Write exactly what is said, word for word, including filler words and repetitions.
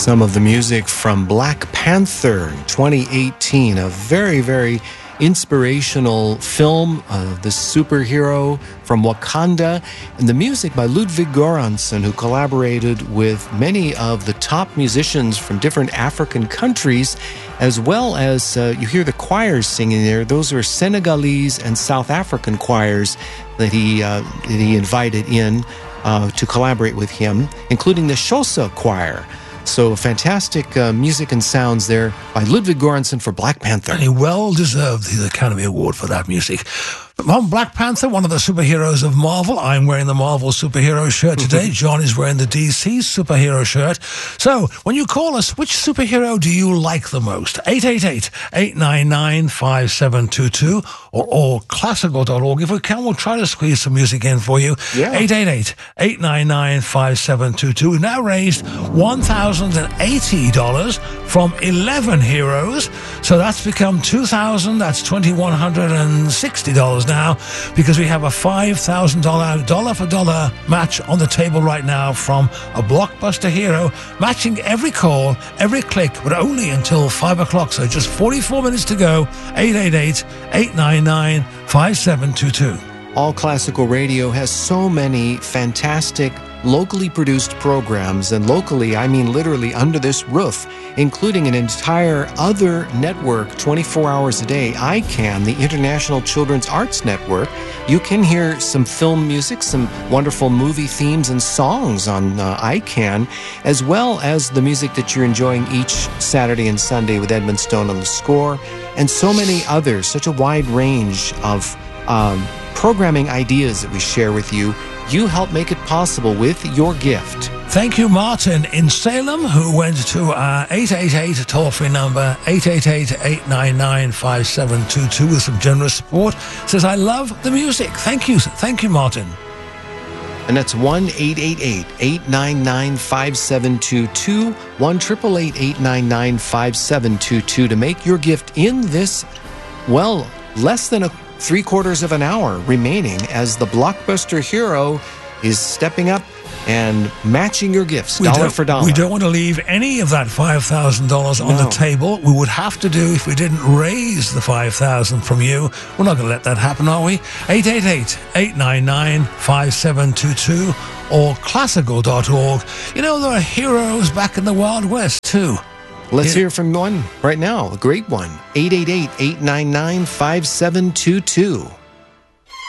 some of the music from Black Panther twenty eighteen, a very, very inspirational film, uh, the superhero from Wakanda, and the music by Ludwig Göransson, who collaborated with many of the top musicians from different African countries, as well as uh, you hear the choirs singing there. Those are Senegalese and South African choirs that he, uh, that he invited in uh, to collaborate with him, including the Xhosa choir. So fantastic uh, music and sounds there by Ludwig Göransson for Black Panther. And he well deserved his Academy Award for that music. From Black Panther, one of the superheroes of Marvel. I'm wearing the Marvel superhero shirt today. John is wearing the D C superhero shirt. So, when you call us, which superhero do you like the most? eight eight eight, eight nine nine, five seven two two or all classical dot org. If we can, we'll try to squeeze some music in for you. Yeah. eight eight eight, eight nine nine, five seven two two. We've now raised one thousand eighty dollars from eleven heroes. So that's become two thousand dollars. That's two thousand one hundred sixty dollars now, because we have a five thousand dollars dollar for dollar match on the table right now from a blockbuster hero, matching every call, every click, but only until five o'clock. So just forty-four minutes to go. eight eight eight, eight nine nine, five seven two two. All Classical Radio has so many fantastic locally produced programs, and locally I mean literally under this roof, including an entire other network twenty-four hours a day, I CAN, the International Children's Arts Network. You can hear some film music, some wonderful movie themes and songs on uh, I CAN, as well as the music that you're enjoying each Saturday and Sunday with Edmund Stone on the score, and so many others, such a wide range of um, programming ideas that we share with you. You help make it possible with your gift. Thank you, Martin in Salem, who went to our eight eight eight toll-free number, eight eight eight, eight nine nine, five seven two two, with some generous support. Says, I love the music. Thank you. Thank you, Martin. And that's one eight eight eight, eight nine nine, five seven two two, one eight eight eight, eight nine nine, five seven two two to make your gift in this, well, less than a three quarters of an hour remaining as the blockbuster hero is stepping up and matching your gifts, we dollar for dollar. We don't want to leave any of that five thousand dollars on No. the table. We would have to do if we didn't raise the five thousand dollars from you. We're not going to let that happen, are we? eight eight eight, eight nine nine, five seven two two or classical dot org. You know, there are heroes back in the Wild West, too. Let's Yeah. hear from one right now, a great one. eight eight eight, eight nine nine, five seven two two.